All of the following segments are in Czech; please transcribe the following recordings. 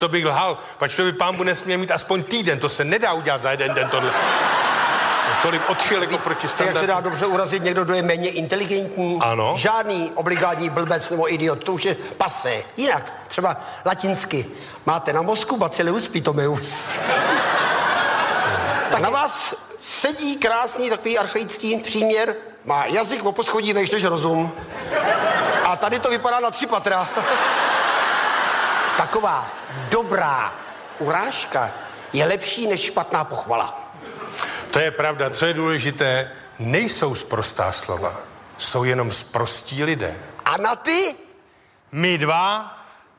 To bych lhal, pač to by pánbu nesměl mít aspoň týden, to se nedá udělat za jeden den tohle. Tolik odchylek oproti standardu. Jak se dá dobře urazit někdo, kdo je méně inteligentní? Ano. Žádný obligátní blbec nebo idiot, to už je pasé. Jinak, třeba latinsky. Máte na mozku bacillus pitomeus. Tak na vás sedí krásný takový archaický příměr. Má jazyk o poschodí vejš než rozum. A tady to vypadá na 3 patra. Taková dobrá urážka je lepší než špatná pochvala. To je pravda, co je důležité, nejsou sprostá slova, jsou jenom sprostí lidé. A na ty? My dva.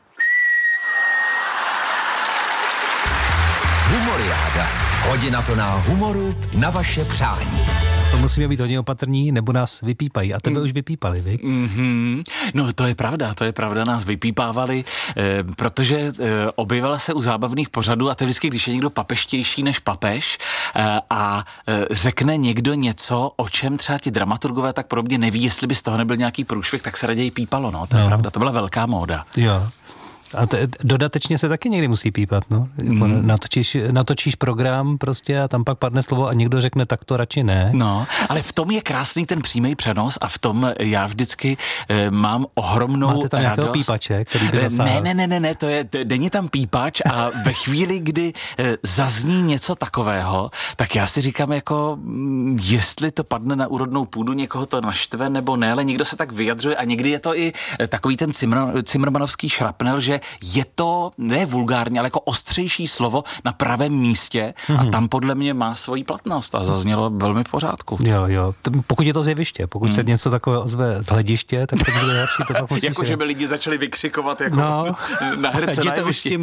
Humoriáda. Hodina plná humoru na vaše přání. To musíme být hodně opatrní, nebo nás vypípají. A tebe už vypípali, vy? No to je pravda, nás vypípávali, protože objevila se u zábavných pořadů a to je vždycky, když je někdo papeštější než papež a řekne někdo něco, o čem třeba ti dramaturgové tak podobně neví, jestli by z toho nebyl nějaký průšvih, tak se raději pípalo, no, to je pravda, to byla velká móda. Jo. A dodatečně se taky někdy musí pípat, no. Natočíš program prostě a tam pak padne slovo a někdo řekne, tak to radši ne. No, ale v tom je krásný ten přímý přenos a v tom já vždycky mám ohromnou radost. Máte tam nějakého pípače, který by zasáhl? Ne, není tam pípač a ve chvíli, kdy zazní něco takového, tak já si říkám jako, jestli to padne na úrodnou půdu, někoho to naštve nebo ne, ale někdo se tak vyjadřuje a někdy je to i takový ten cimrmanovský šrapnel, že je to ne vulgárně, ale jako ostřejší slovo na pravém místě a tam podle mě má svoji platnost a zaznělo velmi v pořádku. Jo. Pokud je to z jeviště, pokud se něco takového ozve z hlediště, tak to bude lepší. Jako, že by lidi začali vykřikovat jako na herce na jevišti.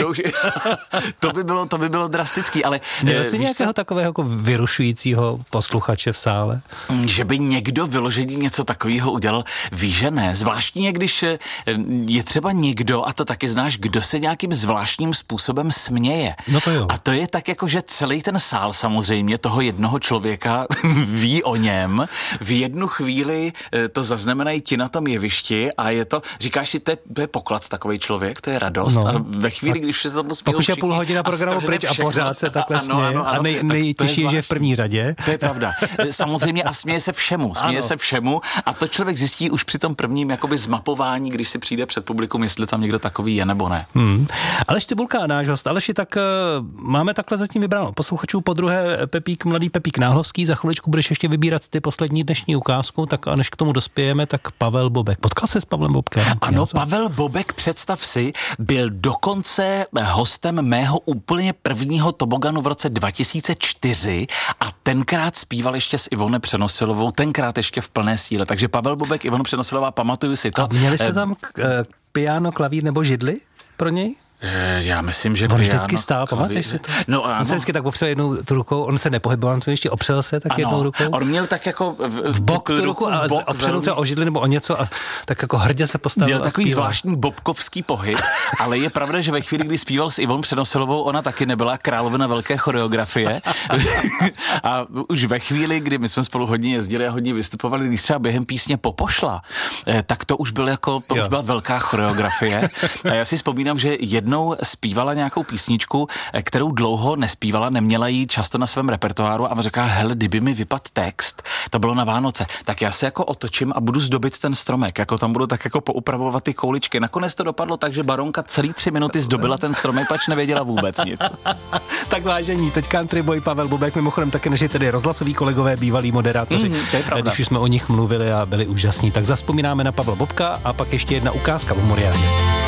To by bylo drastický, ale... Měl jsi nějakého takového jako vyrušujícího posluchače v sále? Že by někdo vyloženě něco takového udělal, víš, že ne. Zvláštně, když je třeba někdo, a to taky znáš, kdo se nějakým zvláštním způsobem směje. No to jo. A to je tak jako, že celý ten sál samozřejmě toho jednoho člověka ví o něm. V jednu chvíli to zaznamenají ti na tom jevišti a je to, říkáš si, to je poklad takový člověk, to je radost. No. A ve chvíli, když se tomu smějou všichni. Pokud je půl hodina programu pryč a pořád se takhle směje. Ano. A nejtěžší, že je v první řadě. To je pravda. Samozřejmě a směje se všemu. A to člověk zjistí už při tom prvním jakoby zmapování, když si přijde před publikum, jestli tam někdo takový je nebo ne. Aleš Cibulka, náš host. Aleši, tak máme takhle zatím vybráno posluchačů, podruhé mladý Pepík Náhlovský, za chviličku budeš ještě vybírat ty poslední dnešní ukázku, tak a než k tomu dospějeme, tak Pavel Bobek. Potkal se s Pavlem Bobkem? Ano, Pavel Bobek, představ si, byl dokonce hostem mého úplně prvního toboganu v roce 2004 a tenkrát zpíval ještě s Ivone Přenosilovou, tenkrát ještě v plné síle. Takže Pavel Bobek, Ivona Přenosilová, pamatuju si to. A měli jste tam piano, klavír nebo židli pro něj? Já myslím, že on vždycky stál, pamatuješ si to? No, on se vždycky tak opřel jednou tu rukou, on se nepohyboval, on to ještě opřel se tak jednou rukou. On měl tak jako v bok tu ruku a opřel třeba o židli nebo o něco a tak jako hrdě se postavil. Měl takový zvláštní bobkovský pohyb, ale je pravda, že ve chvíli, kdy zpíval s Ivonou Přenosilovou, ona taky nebyla královna velké choreografie. A už ve chvíli, kdy my jsme spolu hodně jezdili a hodně vystupovali, když třeba během písně Popošla, tak to už byl jako, to už byla velká choreografie. A já si vzpomínám, že jednou zpívala nějakou písničku, kterou dlouho nespívala, neměla ji často na svém repertoáru a říká, hele, kdyby mi vypadl text, to bylo na Vánoce, tak já se jako otočím a budu zdobit ten stromek, jako tam budu tak jako poupravovat ty kouličky. Nakonec to dopadlo tak, že baronka celý 3 minuty zdobila ten stromek, pač nevěděla vůbec nic. Tak vážení, teď country boy Pavel Bobek, mimochodem taky naši tedy rozhlasoví kolegové, bývalí moderátoři, to je pravda. Když už jsme o nich mluvili a byli úžasní, tak zazpomínáme na Pavla Bobka a pak ještě jedna ukázka v Humoriádě.